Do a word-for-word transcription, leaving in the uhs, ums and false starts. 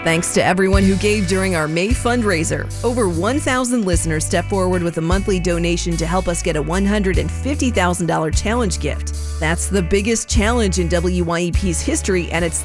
Thanks to everyone who gave during our May fundraiser. Over one thousand listeners stepped forward with a monthly donation to help us get a one hundred fifty thousand dollars challenge gift. That's the biggest challenge in W Y E P's history, and it's